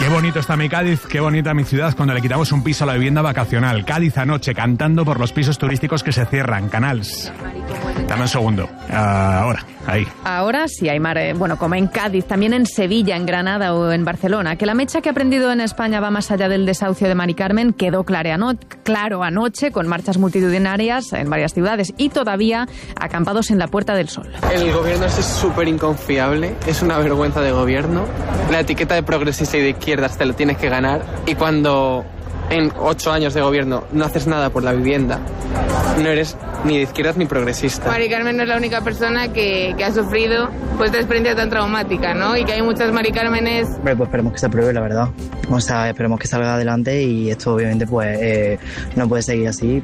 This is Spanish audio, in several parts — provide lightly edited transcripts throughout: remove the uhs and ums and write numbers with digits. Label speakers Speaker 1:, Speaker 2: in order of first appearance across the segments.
Speaker 1: Qué bonito está mi Cádiz, qué bonita mi ciudad cuando le quitamos un piso a la vivienda vacacional. Cádiz anoche, cantando por los pisos turísticos que se cierran. Canals. Dame un segundo. Ahora, ahí.
Speaker 2: Ahora sí, Aymar. Bueno, como en Cádiz, también en Sevilla, en Granada o en Barcelona. Que la mecha que ha prendido en España va más allá del desahucio de Mari Carmen quedó claro anoche, con marchas multitudinarias en varias ciudades y todavía acampados en la Puerta del Sol.
Speaker 3: El gobierno es súper inconfiable, es una vergüenza de gobierno. La etiqueta de progresista y de izquierdas te lo tienes que ganar, y cuando en 8 años de gobierno no haces nada por la vivienda, no eres ni de izquierdas ni progresista.
Speaker 4: Mari Carmen no es la única persona que ha sufrido pues esta experiencia tan traumática, ¿no? Y que hay muchas Mari Cármenes.
Speaker 5: Pues esperemos que se apruebe, la verdad. O sea, esperemos que salga adelante, y esto obviamente pues no puede seguir así.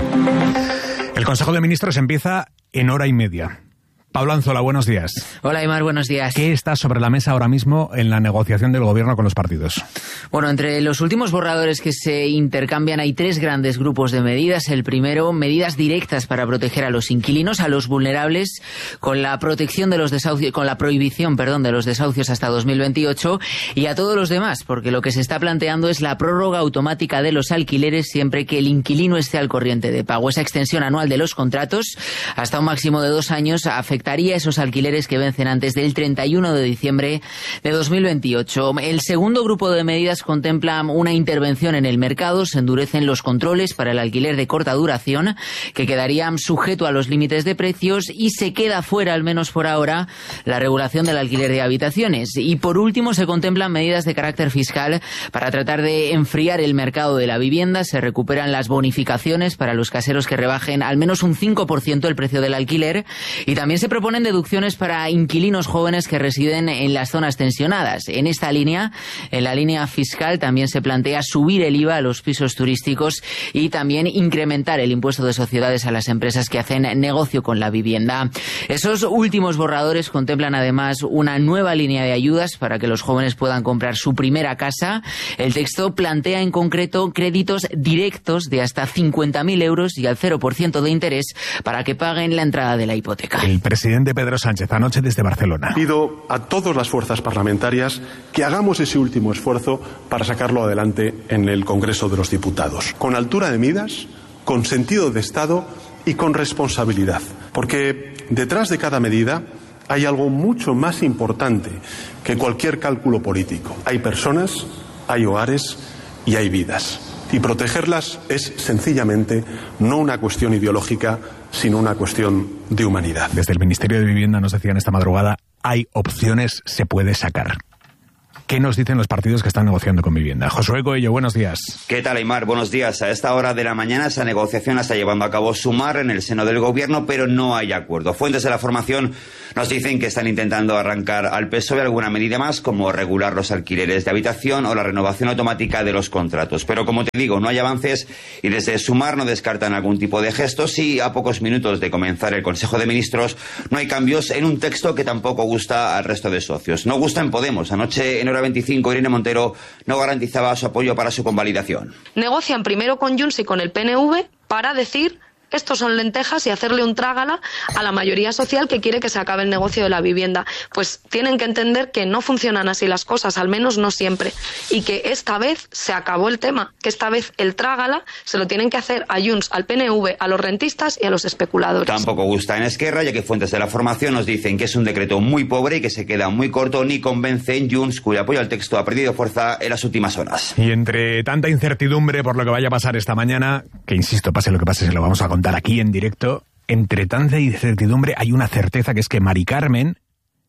Speaker 1: El Consejo de Ministros empieza en hora y media. Pablo Anzola, buenos días.
Speaker 6: Hola, Aymar, buenos días.
Speaker 1: ¿Qué está sobre la mesa ahora mismo en la negociación del gobierno con los partidos?
Speaker 6: Bueno, entre los últimos borradores que se intercambian hay 3 grandes grupos de medidas. El primero, medidas directas para proteger a los inquilinos, a los vulnerables, con la protección de los desahucios, con la prohibición, de los desahucios hasta 2028, y a todos los demás, porque lo que se está planteando es la prórroga automática de los alquileres siempre que el inquilino esté al corriente de pago. Esa extensión anual de los contratos hasta un máximo de 2 años afectaría esos alquileres que vencen antes del 31 de diciembre de 2028. El segundo grupo de medidas contempla una intervención en el mercado. Se endurecen los controles para el alquiler de corta duración, que quedarían sujeto a los límites de precios, y se queda fuera, al menos por ahora, la regulación del alquiler de habitaciones. Y por último, se contemplan medidas de carácter fiscal para tratar de enfriar el mercado de la vivienda. Se recuperan las bonificaciones para los caseros que rebajen al menos un 5% el precio del alquiler, y también se proponen deducciones para inquilinos jóvenes que residen en las zonas tensionadas. En esta línea, en la línea fiscal, también se plantea subir el IVA a los pisos turísticos y también incrementar el impuesto de sociedades a las empresas que hacen negocio con la vivienda. Esos últimos borradores contemplan además una nueva línea de ayudas para que los jóvenes puedan comprar su primera casa. El texto plantea en concreto créditos directos de hasta 50.000 euros y al 0% de interés para que paguen la entrada de la hipoteca.
Speaker 1: El presidente Pedro Sánchez anoche desde Barcelona.
Speaker 7: Pido a todas las fuerzas parlamentarias que hagamos ese último esfuerzo para sacarlo adelante en el Congreso de los Diputados, con altura de miras, con sentido de Estado y con responsabilidad, porque detrás de cada medida hay algo mucho más importante que cualquier cálculo político. Hay personas, hay hogares y hay vidas. Y protegerlas es sencillamente no una cuestión ideológica, sino una cuestión de humanidad.
Speaker 1: Desde el Ministerio de Vivienda nos decían esta madrugada, hay opciones, se puede sacar. ¿Qué nos dicen los partidos que están negociando con Vivienda? Josué Coello, buenos días.
Speaker 8: ¿Qué tal, Aymar? Buenos días. A esta hora de la mañana esa negociación la está llevando a cabo Sumar en el seno del gobierno, pero no hay acuerdo. Fuentes de la formación nos dicen que están intentando arrancar al PSOE alguna medida más, como regular los alquileres de habitación o la renovación automática de los contratos. Pero como te digo, no hay avances y desde Sumar no descartan algún tipo de gestos, y a pocos minutos de comenzar el Consejo de Ministros no hay cambios en un texto que tampoco gusta al resto de socios. No gusta en Podemos. Anoche en hora 25, Irene Montero no garantizaba su apoyo para su convalidación.
Speaker 9: Negocian primero con Junts y con el PNV para decir estos son lentejas y hacerle un trágala a la mayoría social que quiere que se acabe el negocio de la vivienda. Pues tienen que entender que no funcionan así las cosas, al menos no siempre, y que esta vez se acabó el tema, que esta vez el trágala se lo tienen que hacer a Junts, al PNV, a los rentistas y a los especuladores.
Speaker 8: Tampoco gusta en Esquerra, ya que fuentes de la formación nos dicen que es un decreto muy pobre y que se queda muy corto, ni convence en Junts, cuyo apoyo al texto ha perdido fuerza en las últimas horas.
Speaker 1: Y entre tanta incertidumbre por lo que vaya a pasar esta mañana, que insisto, pase lo que pase, se lo vamos a contar aquí en directo, entre tanta incertidumbre hay una certeza, que es que Mari Carmen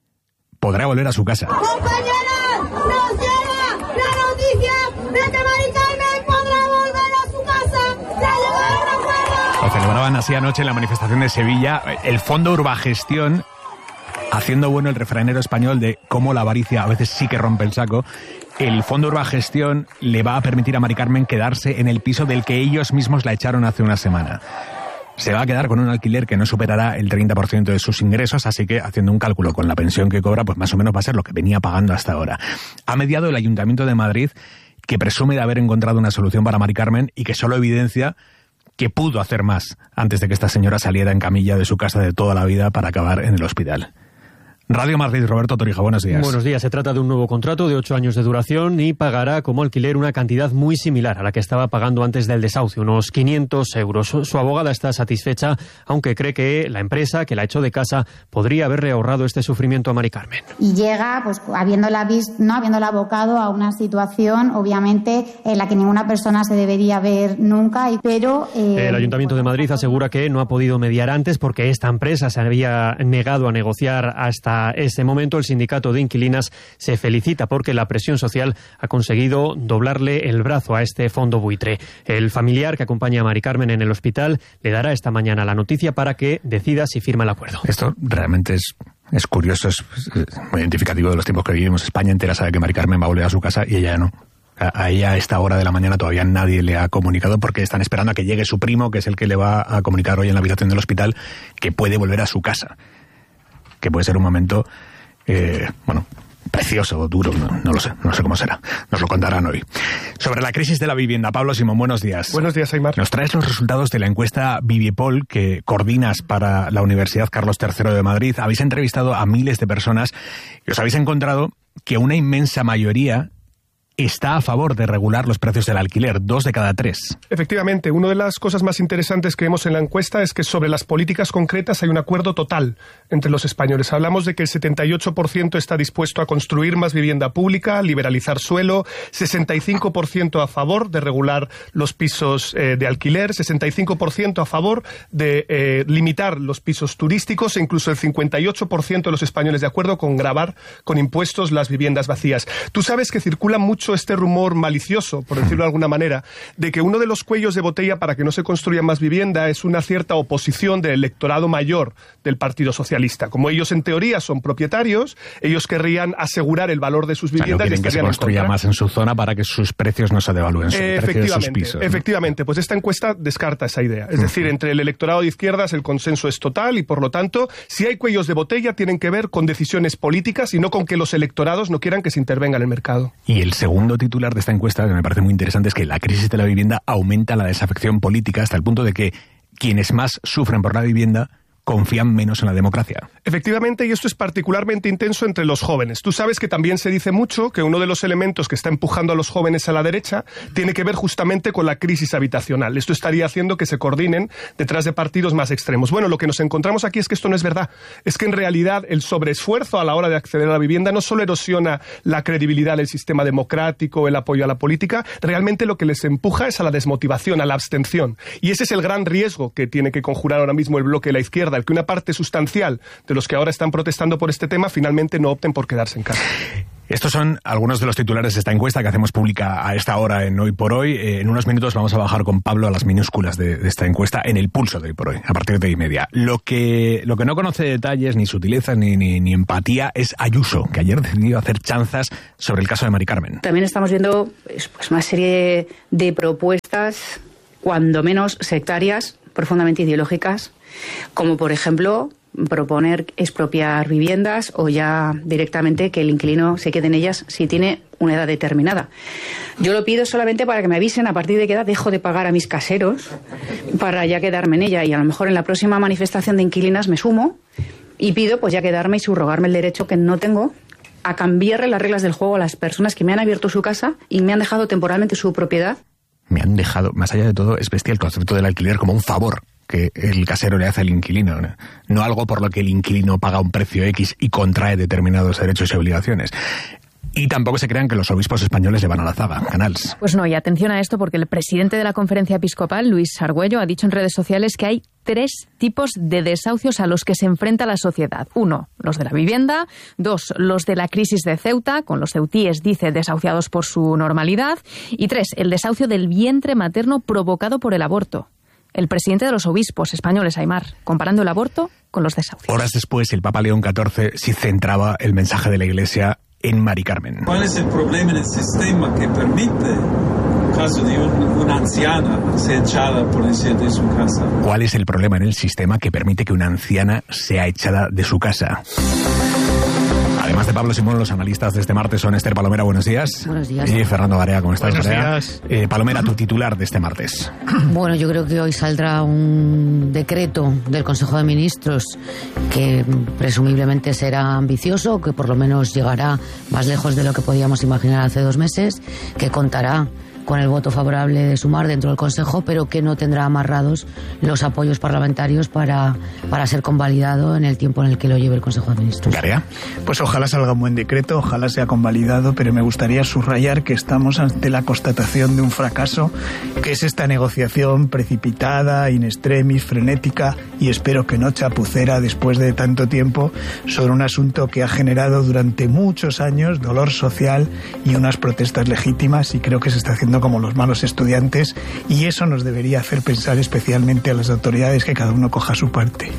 Speaker 1: podrá volver a su casa.
Speaker 10: ¡Compañeras! ¡Nos llega la noticia de que Mari Carmen podrá volver a su casa! ¡Se llevó el recuerdo!
Speaker 1: Lo celebraban así anoche en la manifestación de Sevilla. El Fondo Urbagestión, haciendo bueno el refranero español de cómo la avaricia a veces sí que rompe el saco. El Fondo Urbagestión le va a permitir a Mari Carmen quedarse en el piso del que ellos mismos la echaron hace una semana. Se va a quedar con un alquiler que no superará el 30% de sus ingresos, así que, haciendo un cálculo con la pensión que cobra, pues más o menos va a ser lo que venía pagando hasta ahora. Ha mediado el Ayuntamiento de Madrid, que presume de haber encontrado una solución para Mari Carmen y que solo evidencia que pudo hacer más antes de que esta señora saliera en camilla de su casa de toda la vida para acabar en el hospital. Radio Madrid, Roberto Torija, buenos días.
Speaker 11: Buenos días. Se trata de un nuevo contrato de 8 años de duración y pagará como alquiler una cantidad muy similar a la que estaba pagando antes del desahucio, unos 500 euros. Su abogada está satisfecha, aunque cree que la empresa que la echó de casa podría haberle ahorrado este sufrimiento a Mari Carmen.
Speaker 12: Y llega, pues, habiéndola abocado a una situación, obviamente, en la que ninguna persona se debería ver nunca. Pero
Speaker 11: el Ayuntamiento de Madrid asegura que no ha podido mediar antes porque esta empresa se había negado a negociar hasta ese momento. El sindicato de inquilinas se felicita porque la presión social ha conseguido doblarle el brazo a este fondo buitre. El familiar que acompaña a Mari Carmen en el hospital le dará esta mañana la noticia para que decida si firma el acuerdo.
Speaker 1: Esto realmente es curioso, es muy identificativo de los tiempos que vivimos. España entera sabe que Mari Carmen va a volver a su casa y ella no. A ella a esta hora de la mañana todavía nadie le ha comunicado porque están esperando a que llegue su primo, que es el que le va a comunicar hoy en la habitación del hospital que puede volver a su casa. Que puede ser un momento, precioso o duro, no lo sé cómo será. Nos lo contarán hoy. Sobre la crisis de la vivienda, Pablo Simón, buenos días.
Speaker 13: Buenos días, Aymar.
Speaker 1: Nos traes los resultados de la encuesta Viviepol que coordinas para la Universidad Carlos III de Madrid. Habéis entrevistado a miles de personas y os habéis encontrado que una inmensa mayoría está a favor de regular los precios del alquiler, 2 de cada 3.
Speaker 13: Efectivamente, una de las cosas más interesantes que vemos en la encuesta es que sobre las políticas concretas hay un acuerdo total entre los españoles. Hablamos de que el 78% está dispuesto a construir más vivienda pública, liberalizar suelo, 65% a favor de regular los pisos de alquiler, 65% a favor de limitar los pisos turísticos e incluso el 58% de los españoles de acuerdo con gravar con impuestos las viviendas vacías. Tú sabes que circula mucho este rumor malicioso, por decirlo de alguna manera, de que uno de los cuellos de botella para que no se construya más vivienda es una cierta oposición del electorado mayor del Partido Socialista. Como ellos en teoría son propietarios, ellos querrían asegurar el valor de sus viviendas.
Speaker 1: Quieren que se construya más en su zona para que sus precios no se devalúen, el precio de sus pisos.
Speaker 13: Efectivamente, pues esta encuesta descarta esa idea. Es decir, entre el electorado de izquierdas el consenso es total y por lo tanto, si hay cuellos de botella tienen que ver con decisiones políticas y no con que los electorados no quieran que se intervenga en el mercado.
Speaker 1: Y el segundo titular de esta encuesta, que me parece muy interesante, es que la crisis de la vivienda aumenta la desafección política hasta el punto de que quienes más sufren por la vivienda confían menos en la democracia.
Speaker 13: Efectivamente, y esto es particularmente intenso entre los jóvenes. Tú sabes que también se dice mucho que uno de los elementos que está empujando a los jóvenes a la derecha tiene que ver justamente con la crisis habitacional. Esto estaría haciendo que se coordinen detrás de partidos más extremos. Bueno, lo que nos encontramos aquí es que esto no es verdad. Es que en realidad el sobreesfuerzo a la hora de acceder a la vivienda no solo erosiona la credibilidad del sistema democrático, el apoyo a la política, realmente lo que les empuja es a la desmotivación, a la abstención. Y ese es el gran riesgo que tiene que conjurar ahora mismo el bloque de la izquierda, el que una parte sustancial de los que ahora están protestando por este tema finalmente no opten por quedarse en casa.
Speaker 1: Estos son algunos de los titulares de esta encuesta que hacemos pública a esta hora en Hoy por Hoy. En unos minutos vamos a bajar con Pablo a las minúsculas de esta encuesta en el pulso de Hoy por Hoy, a partir de 1:30. Lo que no conoce detalles, ni sutilezas, ni empatía es Ayuso, que ayer decidió hacer chanzas sobre el caso de Mari Carmen.
Speaker 14: También estamos viendo pues una serie de propuestas, cuando menos sectarias, profundamente ideológicas, como por ejemplo proponer expropiar viviendas o ya directamente que el inquilino se quede en ellas si tiene una edad determinada. Yo lo pido solamente para que me avisen a partir de qué edad dejo de pagar a mis caseros para ya quedarme en ella, y a lo mejor en la próxima manifestación de inquilinas me sumo y pido pues ya quedarme y subrogarme el derecho que no tengo a cambiarle las reglas del juego a las personas que me han abierto su casa y me han dejado temporalmente su propiedad.
Speaker 1: Me han dejado, más allá de todo, es bestia el concepto del alquiler como un favor que el casero le hace al inquilino, no algo por lo que el inquilino paga un precio X y contrae determinados derechos y obligaciones. Y tampoco se crean que los obispos españoles le van a la zaga, Canals.
Speaker 2: Pues no, y atención a esto porque el presidente de la Conferencia Episcopal, Luis Argüello, ha dicho en redes sociales que hay 3 tipos de desahucios a los que se enfrenta la sociedad. 1, los de la vivienda. 2, los de la crisis de Ceuta, con los ceutíes, dice, desahuciados por su normalidad. Y 3, el desahucio del vientre materno provocado por el aborto. El presidente de los obispos españoles, Aymar, comparando el aborto con los desahucios.
Speaker 1: Horas después, el Papa León XIV sí centraba el mensaje de la Iglesia en Mari Carmen.
Speaker 15: ¿Cuál es el problema en el sistema que permite, en caso de una anciana, ser echada de su casa?
Speaker 1: ¿Cuál es el problema en el sistema que permite que una anciana sea echada de su casa? Además, Además de Pablo Simón, los analistas de este martes son Esther Palomera, buenos días.
Speaker 2: Buenos días.
Speaker 1: Y Fernando Barea, ¿cómo estás?
Speaker 13: Buenos
Speaker 1: Barea?
Speaker 13: días.
Speaker 1: Palomera, tu titular de este martes.
Speaker 16: Bueno, yo creo que hoy saldrá un decreto del Consejo de Ministros que presumiblemente será ambicioso, que por lo menos llegará más lejos de lo que podíamos imaginar hace 2 meses, que contará con el voto favorable de Sumar dentro del Consejo, pero que no tendrá amarrados los apoyos parlamentarios para ser convalidado en el tiempo en el que lo lleve el Consejo de Ministros.
Speaker 1: ¿Garea?
Speaker 17: Pues ojalá salga un buen decreto, ojalá sea convalidado, pero me gustaría subrayar que estamos ante la constatación de un fracaso, que es esta negociación precipitada, in extremis, frenética, y espero que no chapucera después de tanto tiempo, sobre un asunto que ha generado durante muchos años dolor social y unas protestas legítimas, y creo que se está haciendo como los malos estudiantes, y eso nos debería hacer pensar especialmente a las autoridades que cada uno coja su parte.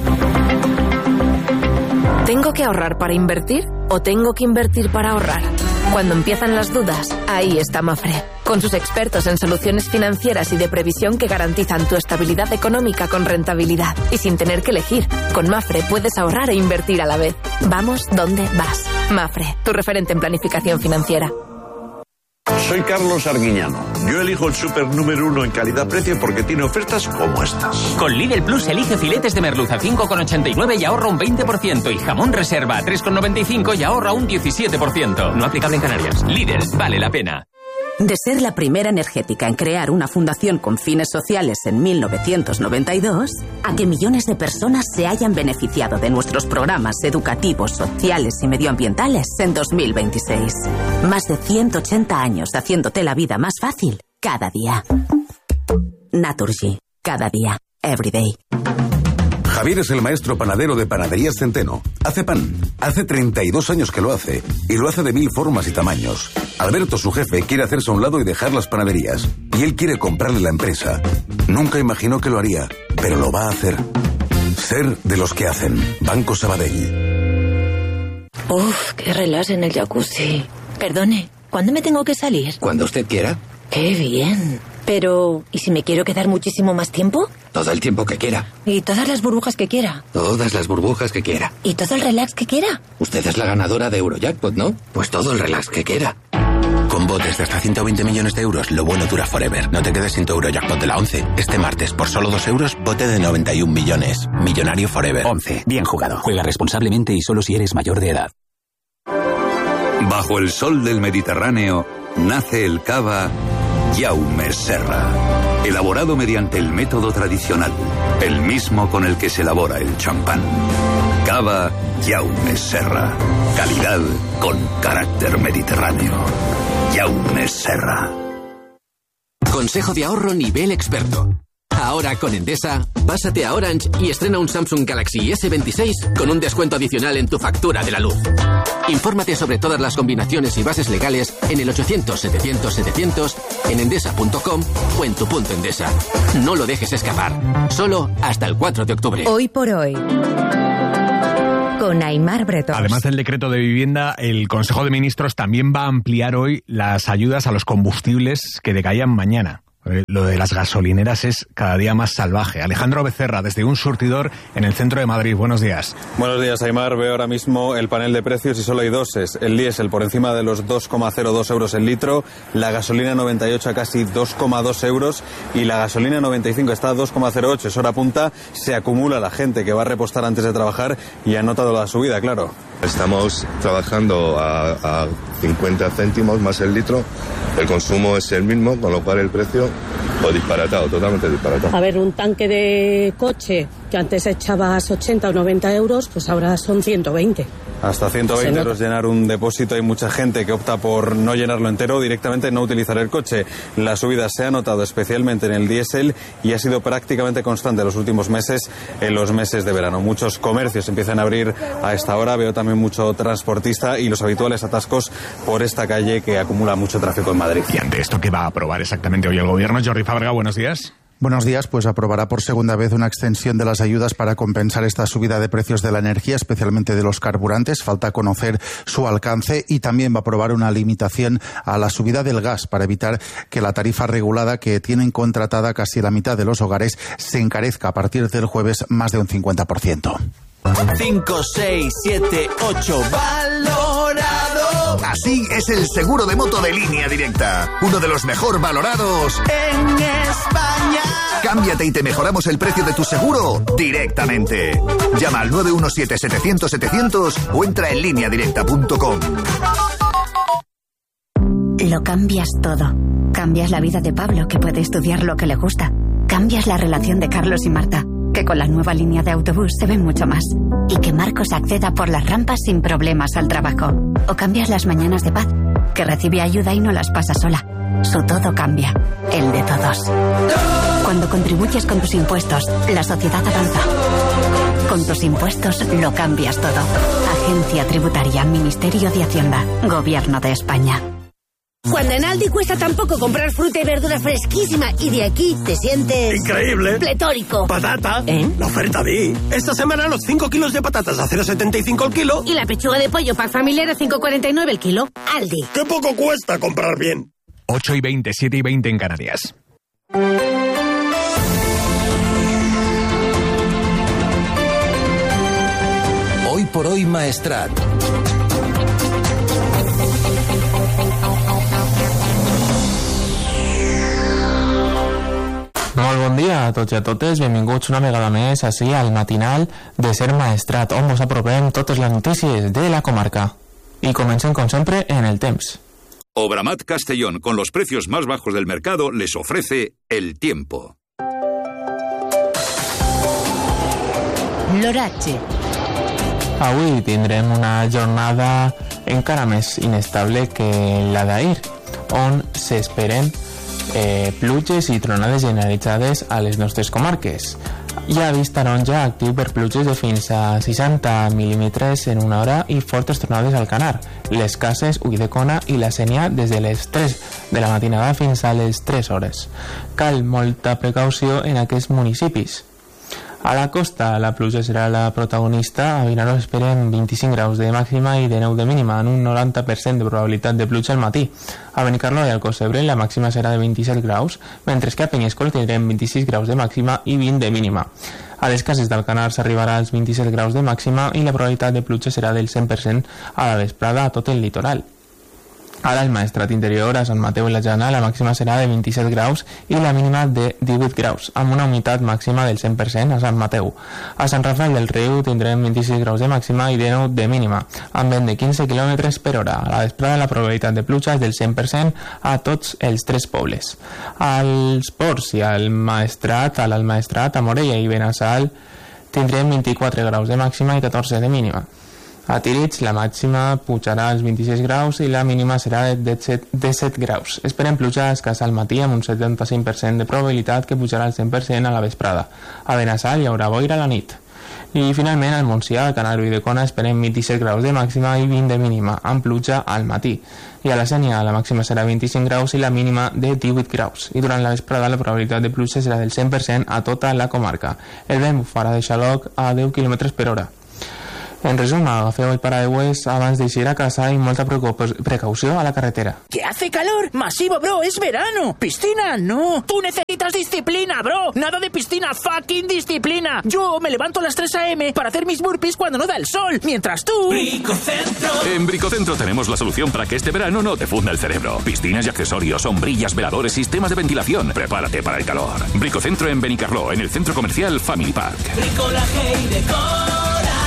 Speaker 18: ¿Tengo que ahorrar para invertir o tengo que invertir para ahorrar? Cuando empiezan las dudas, ahí está Mafre, con sus expertos en soluciones financieras y de previsión que garantizan tu estabilidad económica con rentabilidad y sin tener que elegir. Con Mafre puedes ahorrar e invertir a la vez. Vamos donde vas. Mafre, tu referente en planificación financiera.
Speaker 19: Soy Carlos Arguiñano. Yo elijo el súper número 1 en calidad-precio porque tiene ofertas como estas.
Speaker 20: Con Lidl Plus elige filetes de merluza 5,89 y ahorra un 20%. Y jamón reserva a 3,95 y ahorra un 17%. No aplicable en Canarias. Lidl, vale la pena.
Speaker 21: De ser la primera energética en crear una fundación con fines sociales en 1992, a que millones de personas se hayan beneficiado de nuestros programas educativos, sociales y medioambientales en 2026. Más de 180 años haciéndote la vida más fácil cada día. Naturgy. Cada día. Every day.
Speaker 22: Javier es el maestro panadero de Panaderías Centeno. Hace pan. Hace 32 años que lo hace. Y lo hace de 1000 formas y tamaños. Alberto, su jefe, quiere hacerse a un lado y dejar las panaderías. Y él quiere comprarle la empresa. Nunca imaginó que lo haría, pero lo va a hacer. Ser de los que hacen. Banco Sabadell.
Speaker 23: Uf, qué relax en el jacuzzi. Perdone, ¿cuándo me tengo que salir?
Speaker 24: Cuando usted quiera.
Speaker 23: Qué bien. Pero, ¿y si me quiero quedar muchísimo más tiempo?
Speaker 24: Todo el tiempo que quiera.
Speaker 23: ¿Y todas las burbujas que quiera?
Speaker 24: Todas las burbujas que quiera.
Speaker 23: ¿Y todo el relax que quiera?
Speaker 24: Usted es la ganadora de Eurojackpot, ¿no? Pues todo el relax que quiera.
Speaker 25: Con botes de hasta 120 millones de euros, lo bueno dura forever. No te quedes sin tu Eurojackpot de la 11. Este martes, por solo 2 euros, bote de 91 millones. Millonario forever.
Speaker 26: 11. Bien jugado. Juega responsablemente y solo si eres mayor de edad.
Speaker 27: Bajo el sol del Mediterráneo, nace el cava Jaume Serra. Elaborado mediante el método tradicional, el mismo con el que se elabora el champán. Cava Jaume Serra. Calidad con carácter mediterráneo. Jaume Serra.
Speaker 28: Consejo de ahorro nivel experto. Ahora con Endesa, pásate a Orange y estrena un Samsung Galaxy S26 con un descuento adicional en tu factura de la luz. Infórmate sobre todas las combinaciones y bases legales en el 800-700-700, en endesa.com o en tu punto Endesa. No lo dejes escapar. Solo hasta el 4 de octubre.
Speaker 29: Hoy por hoy. Con Aimar Bretón.
Speaker 1: Además del decreto de vivienda, el Consejo de Ministros también va a ampliar hoy las ayudas a los combustibles que decaían mañana. Lo de las gasolineras es cada día más salvaje. Alejandro Becerra, desde un surtidor en el centro de Madrid. Buenos días.
Speaker 30: Buenos días, Aimar. Veo ahora mismo el panel de precios y solo hay dos. El diésel por encima de los 2,02 euros el litro, la gasolina 98 a casi 2,2 euros y la gasolina 95 está a 2,08. Es hora punta. Se acumula la gente que va a repostar antes de trabajar y ha notado la subida, claro.
Speaker 31: Estamos trabajando a 50 céntimos más el litro. El consumo es el mismo, con lo cual el precio disparatado, totalmente disparatado.
Speaker 32: A ver, un tanque de coche que antes echabas 80 o 90 euros, pues ahora son 120.
Speaker 30: Hasta 120 euros llenar un depósito. Hay mucha gente que opta por no llenarlo entero o directamente no utilizar el coche. La subida se ha notado especialmente en el diésel y ha sido prácticamente constante en los últimos meses, en los meses de verano. Muchos comercios empiezan a abrir a esta hora. Veo también mucho transportista y los habituales atascos por esta calle que acumula mucho tráfico en Madrid.
Speaker 1: Y ante esto, ¿qué va a aprobar exactamente hoy el gobierno? Jordi Fábrega, buenos días.
Speaker 33: Buenos días, pues aprobará por segunda vez una extensión de las ayudas para compensar esta subida de precios de la energía, especialmente de los carburantes. Falta conocer su alcance y también va a aprobar una limitación a la subida del gas para evitar que la tarifa regulada que tienen contratada casi la mitad de los hogares se encarezca a partir del jueves más de un 50%.
Speaker 3: 5, 6, 7, 8, valorado.
Speaker 4: Así es el seguro de moto de Línea Directa, uno de los mejor valorados
Speaker 3: en España.
Speaker 4: Cámbiate y te mejoramos el precio de tu seguro directamente. Llama al 917-700-700 o entra en lineadirecta.com.
Speaker 5: Lo cambias todo. Cambias la vida de Pablo, que puede estudiar lo que le gusta. Cambias la relación de Carlos y Marta, que con la nueva línea de autobús se ven mucho más. Y que Marcos acceda por las rampas sin problemas al trabajo. O cambias las mañanas de Paz, que recibe ayuda y no las pasa sola. Su todo cambia, el de todos. Cuando contribuyes con tus impuestos, la sociedad avanza. Con tus impuestos lo cambias todo. Agencia Tributaria, Ministerio de Hacienda, Gobierno de España.
Speaker 6: Cuando en Aldi cuesta tan poco comprar fruta y verdura fresquísima y de aquí te sientes...
Speaker 7: ¡increíble!
Speaker 6: ¡Pletórico!
Speaker 7: ¡Patata! La oferta vi. Esta semana los 5 kilos de patatas a 0,75 el kilo.
Speaker 6: Y la pechuga de pollo pack familiar a 5,49 el kilo. Aldi.
Speaker 7: ¡Qué poco cuesta comprar bien!
Speaker 1: 8:20, 7:20 en Canarias.
Speaker 28: Hoy por hoy Maestrat.
Speaker 8: Molt bon dia a tots i a totes, benvinguts una vegada més així al matinal de Ser Maestrat, on vos apropem totes les notícies de la comarca. Y comencem, com sempre, en el temps.
Speaker 27: Obramat Castellón, con los precios más bajos del mercado, les ofrece el tiempo.
Speaker 5: L'oratge.
Speaker 8: Avui tindrem una jornada encara més inestable que la d'ahir, on s'esperen pluges i tronades generalitzades a les nostres comarques. Hi ha avís taronja actiu per pluges de fins a 60 mil·límetres en una hora i fortes tronades al Canar, les Cases, Ulldecona i la Sénia des de les 3 de la matinada fins a les 3 hores. Cal molta precaució en aquests municipis. A la costa la pluja serà la protagonista. A Vinaròs esperen 25 graus de màxima i 19 de mínima, en un 90% de probabilitat de pluja al matí. A Benicarló i al Cosebre la màxima serà de 27 graus, mentre que a Penyescol tindrem 26 graus de màxima i 20 de mínima. A les Cases d'Alcanar s'arribarà als 27 graus de màxima i la probabilitat de pluja serà del 100% a la vesprada a tot el litoral. Ara al Maestrat interior, a Sant Mateu i la Jana, la màxima serà de 27 graus i la mínima de 18 graus, amb una humitat màxima del 100% a Sant Mateu. A Sant Rafael del Riu tindrem 26 graus de màxima i 19 de mínima, amb vent de 15 km per hora. A la vesprada la probabilitat de pluja és del 100% a tots els 3 pobles. Als Ports i al Maestrat, a l'Alt Maestrat, a Morella i Benassal, tindrem 24 graus de màxima i 14 de mínima. A Tirits la màxima pujarà als 26 graus i la mínima serà de 7 graus. Esperem pluja escassa al matí amb un 75% de probabilitat que pujarà al 100% a la vesprada. A Benassal hi haurà boira a la nit. I finalment al Montsià, al Canal Ulldecona esperem 27 graus de màxima i 20 de mínima, amb pluja al matí. I a la Sénia la màxima serà 25 graus i la mínima de 18 graus. I durant la vesprada la probabilitat de pluja serà del 100% a tota la comarca. El vent bufarà de xaloc a 10 km per hora. En resum, agafeu el paraigües abans d'eixir a casa y molta precaució a la carretera. ¡Que hace calor! ¡Masivo, bro! ¡Es verano! ¡Piscina! ¡No! ¡Tú necesitas disciplina, bro! ¡Nada de piscina! ¡Fucking disciplina! Yo me levanto a las 3 a.m. para hacer mis burpees cuando no da el sol, mientras tú...
Speaker 27: Bricocentro. En Bricocentro tenemos la solución para que este verano no te funda el cerebro. Piscinas y accesorios, sombrillas, veladores, sistemas de ventilación. Prepárate para el calor. Bricocentro en Benicarló, en el centro comercial Family Park.
Speaker 3: Bricolaje y decoración.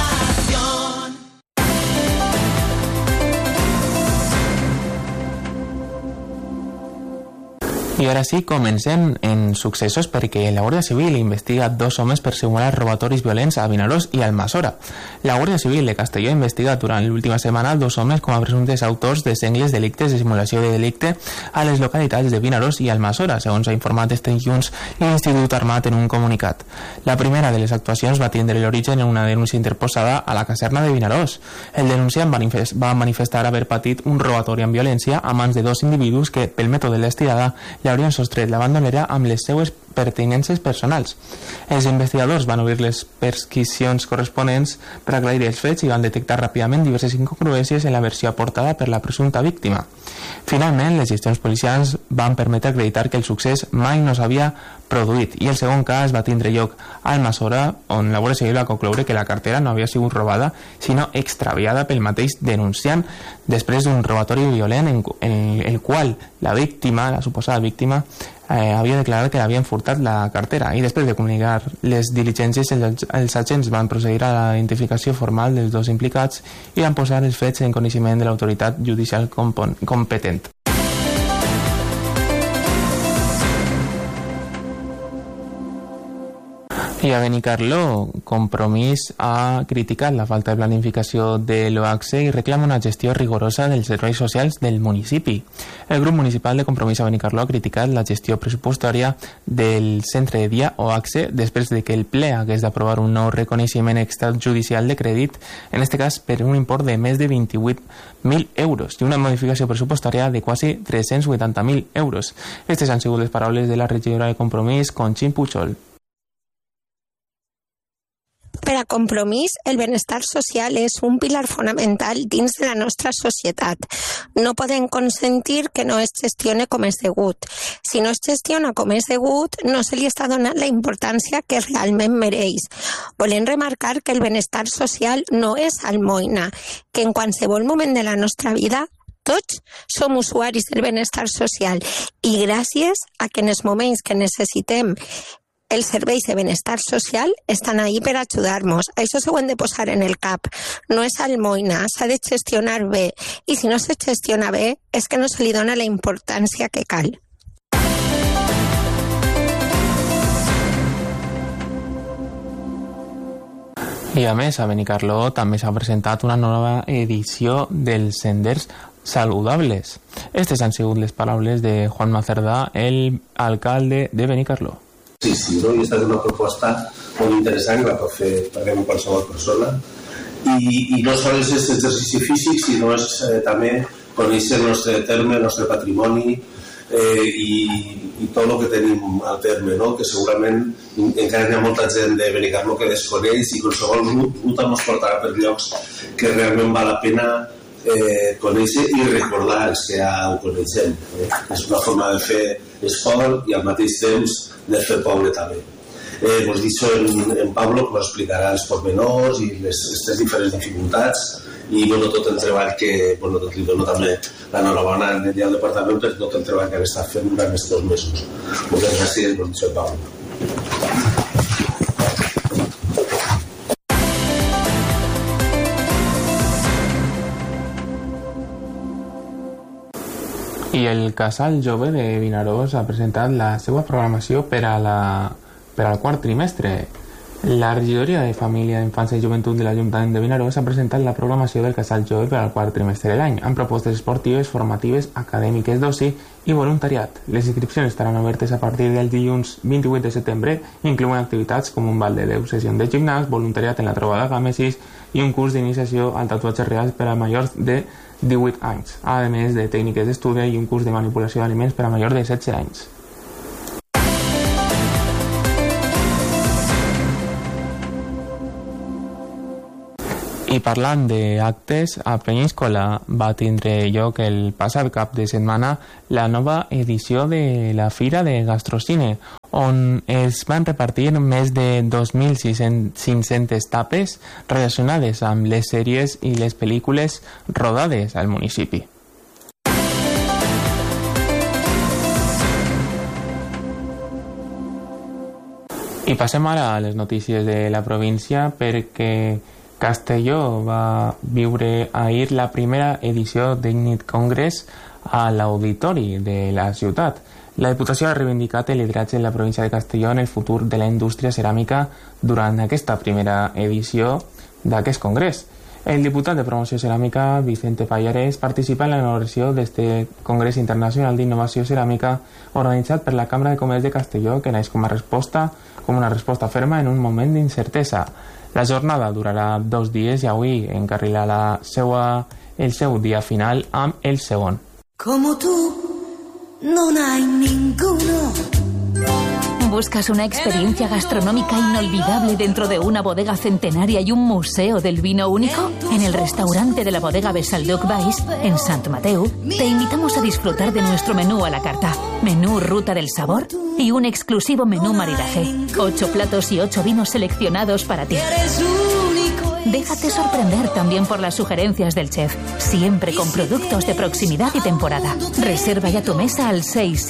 Speaker 8: I ara sí, comencem en successos perquè la Guàrdia Civil investiga 2 homes per simular robatoris violents a Vinaròs i Almassora. La Guàrdia Civil de Castelló ha investigat durant l'última setmana 2 homes com a presumptes autors de sengles delictes de simulació de delicte a les localitats de Vinaròs i Almassora, segons ha informat este dilluns l'Institut Armat en un comunicat. La primera de les actuacions va tindre l'origen en una denúncia interposada a la caserna de Vinaròs. El denunciant va manifestar haver patit un robatori amb violència a mans de 2 individus que, pel mètode de l'estirada, li haurien sostret la bandolera amb les seues pertinences personals. Els investigadors van obrir les perquisicions corresponents per aclarir els fets i van detectar ràpidament diverses incongruències en la versió aportada per la presumpta víctima. Finalment, les gestions policials van permetre acreditar que el succés mai no s'havia produït i el segon cas va tindre lloc a Almassora, on la Guàrdia Civil va concloure que la cartera no havia sigut robada, sinó extraviada pel mateix denunciant després d'un robatori violent en el qual la víctima, la suposada víctima, havia declarat que havien furtat la cartera, i després de comunicar les diligències els agents van procedir a la identificació formal dels dos implicats i van posar els fets en coneixement de l'autoritat judicial competent. I a Benicarló, Compromís ha criticat la falta de planificació de l'OACSE i reclama una gestió rigorosa dels serveis socials del municipi. El grup municipal de Compromís a Benicarló ha criticat la gestió pressupostària del centre de dia OACSE després de que el ple hagués d'aprovar un nou reconeixement extrajudicial de crèdit, en aquest cas per un import de més de 28.000 euros i una modificació pressupostària de quasi 380.000 euros. Aquestes han sigut les paraules de la regidora de Compromís, Conxin Puchol.
Speaker 2: Per a Compromís, el benestar social és un pilar fonamental dins de la nostra societat. No podem consentir que no es gestione com és degut. Si no es gestiona com és degut, no se li està donant la importància que realment mereix. Volem remarcar que el benestar social no és almoina, que en qualsevol moment de la nostra vida tots som usuaris del benestar social i gràcies a que en els moments que necessitem els serveis de benestar social estan ahí per ajudar-nos. Això s'ho hem de posar en el cap. No és almoina, s'ha de gestionar bé. I si no se gestiona bé, és que no se li dona la importància que cal.
Speaker 8: I a més, a Benicarló també s'ha presentat una nova edició dels Senders Saludables. Aquestes han sigut les paraules de Juan Macerdà, el alcalde de Benicarló.
Speaker 9: Sí, no? I esta és una proposta molt interessant que la pot fer qualsevol persona i no sols és exercici físic, sinó és també conèixer el nostre terme, el nostre patrimoni i tot el que tenim al terme, no? Que segurament encara hi ha molta gent de Benicarló que desconeix i qualsevol ruta ens portarà per llocs que realment val la pena conèixer i recordar els que ja ho coneixem. És una forma de fer esport i al mateix temps de fer poble també. Vos deixo en Pablo que us explicarà els pormenors i les diferents dificultats i tot el treball que li dono també l'enhorabona al departament per tot el treball que han estat fent durant aquests 2 mesos. Moltes gràcies, vos deixo en Pablo.
Speaker 8: I el Casal Jove de Vinaròs ha presentat la seva programació per al quart trimestre. La regidoria de Família, Infància i Joventut de l'Ajuntament de Vinaròs ha presentat la programació del Casal Jove per al quart trimestre de l'any, amb propostes esportives, formatives, acadèmiques, d'oci i voluntariat. Les inscripcions estaran obertes a partir del dilluns 28 de setembre i inclouen activitats com un bal de 10 sessions de gimnàs, voluntariat en la trobada Gàmesis i un curs d'iniciació al tatuatge real per a majors de 18 anys, a més de tècniques d'estudi i un curs de manipulació d'aliments per a majors de 16 anys. I parlant d'actes, a Penyíscola va tindre lloc el passat cap de setmana la nova edició de la Fira de Gastrocine, on es van repartir més de 2.500 tapes relacionades amb les sèries i les pel·lícules rodades al municipi. I passem ara a les notícies de la província perquè Castelló va viure ahir la primera edició d'Ignit Congress a l'auditori de la ciutat. La Diputació ha reivindicat el lideratge en la província de Castelló en el futur de la indústria ceràmica durant aquesta primera edició d'aquest congrés. El diputat de Promoció Ceràmica, Vicente Pallares, participa en la inauguració d'este Congrés Internacional d'Innovació Ceràmica organitzat per la Cambra de Comerç de Castelló, que naix com una resposta ferma en un moment d'incertesa. La jornada durarà 2 dies i avui encarrila el seu dia final amb el segon.
Speaker 3: Como tú, non hay ninguno.
Speaker 23: ¿Buscas una experiencia gastronómica inolvidable dentro de una bodega centenaria y un museo del vino único? En el restaurante de la bodega Besalduc Valls, en Sant Mateu, te invitamos a disfrutar de nuestro menú a la carta, menú Ruta del Sabor y un exclusivo menú maridaje. 8 platos y 8 vinos seleccionados para ti. Déjate sorprender también por las sugerencias del chef, siempre con productos de proximidad y temporada. Reserva ya tu mesa al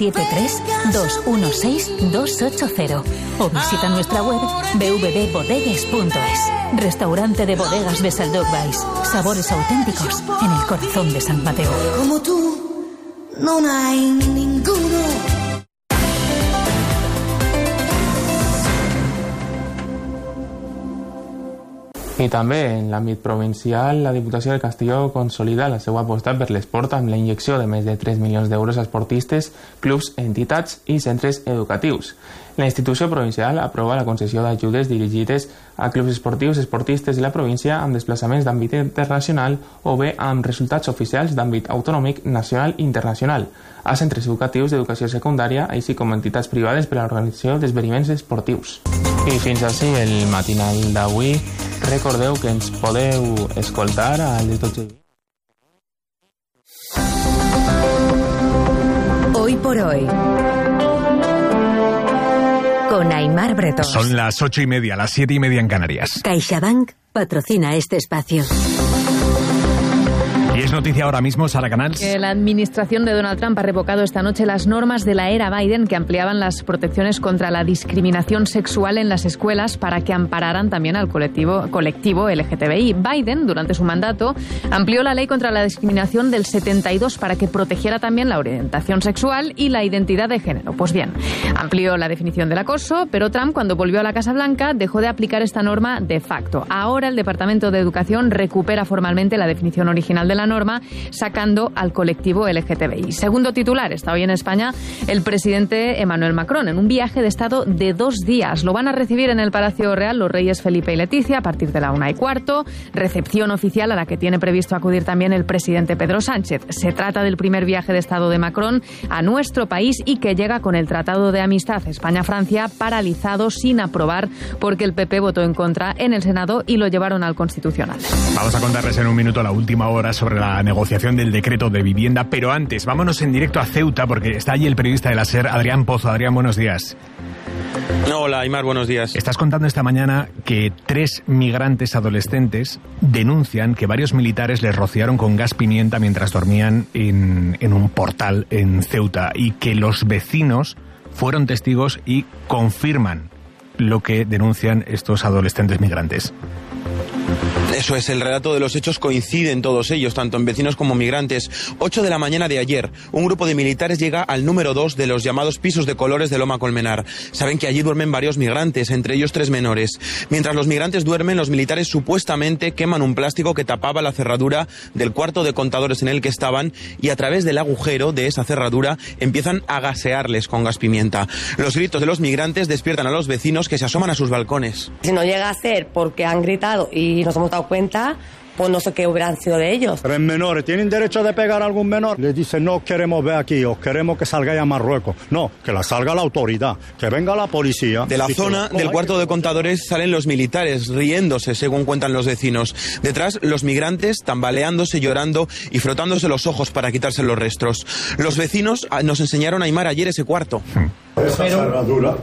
Speaker 23: 673-216-280 o visita nuestra web www.bodegues.es. Restaurante de bodegas Besalduc Valls. Sabores auténticos en el corazón de Sant Mateu.
Speaker 3: Como tú, no hay ninguno.
Speaker 8: I també en l'àmbit provincial, la Diputació de Castelló consolida la seva aposta per l'esport amb la injecció de més de 3 milions d'euros a esportistes, clubs, entitats i centres educatius. La institució provincial aprova la concessió d'ajudes dirigides a clubs esportius, esportistes i la província amb desplaçaments d'àmbit internacional o bé amb resultats oficials d'àmbit autonòmic, nacional i internacional, a centres educatius d'educació secundària, així com entitats privades per a l'organització d'esdeveniments esportius. I fins així el matinal d'avui. Recordeu que ens podeu escoltar a les 12.
Speaker 10: Hoy por hoy. Con Aimar Bretón.
Speaker 1: Son las 8:30, las 7:30 en Canarias.
Speaker 10: CaixaBank patrocina este espacio.
Speaker 1: Y es noticia ahora mismo, Sara Canals.
Speaker 11: Que la administración de Donald Trump ha revocado esta noche las normas de la era Biden que ampliaban las protecciones contra la discriminación sexual en las escuelas para que ampararan también al colectivo LGTBI. Biden, durante su mandato, amplió la ley contra la discriminación del 72 para que protegiera también la orientación sexual y la identidad de género. Pues bien, amplió la definición del acoso, pero Trump, cuando volvió a la Casa Blanca, dejó de aplicar esta norma de facto. Ahora el Departamento de Educación recupera formalmente la definición original de la norma, sacando al colectivo LGTBI. Segundo titular, está hoy en España el presidente Emmanuel Macron en un viaje de Estado de 2 días. Lo van a recibir en el Palacio Real los reyes Felipe y Leticia a partir de la 1:15, recepción oficial a la que tiene previsto acudir también el presidente Pedro Sánchez. Se trata del primer viaje de Estado de Macron a nuestro país y que llega con el Tratado de Amistad España-Francia paralizado sin aprobar porque el PP votó en contra en el Senado y lo llevaron al Constitucional.
Speaker 1: Vamos a contarles en un minuto la última hora sobre la negociación del decreto de vivienda, pero antes vámonos en directo a Ceuta porque está allí el periodista de la SER, Adrián Pozo. Adrián, buenos días.
Speaker 12: Hola, Aimar, buenos días.
Speaker 1: Estás contando esta mañana que 3 migrantes adolescentes denuncian que varios militares les rociaron con gas pimienta mientras dormían en un portal en Ceuta y que los vecinos fueron testigos y confirman lo que denuncian estos adolescentes migrantes.
Speaker 12: Eso es, el relato de los hechos coinciden todos ellos, tanto en vecinos como migrantes. 8 de la mañana de ayer, un grupo de militares llega al número 2 de los llamados pisos de colores de Loma Colmenar. Saben que allí duermen varios migrantes, entre ellos 3 menores. Mientras los migrantes duermen, los militares supuestamente queman un plástico que tapaba la cerradura del cuarto de contadores en el que estaban y a través del agujero de esa cerradura empiezan a gasearles con gas pimienta. Los gritos de los migrantes despiertan a los vecinos que se asoman a sus balcones.
Speaker 13: Si no llega a ser porque han gritado y nos hemos dado cuenta, pues no sé qué hubieran sido de ellos.
Speaker 14: Pero en menores, ¿tienen derecho de pegar a algún menor? Les dicen, no queremos ver aquí, os queremos que salgáis a Marruecos. No, que la salga la autoridad, que venga la policía.
Speaker 12: De la zona del cuarto de contadores salen los militares, riéndose, según cuentan los vecinos. Detrás, los migrantes, tambaleándose, llorando y frotándose los ojos para quitarse los restos. Los vecinos nos enseñaron a Aimar ayer ese cuarto.
Speaker 14: Esa cerradura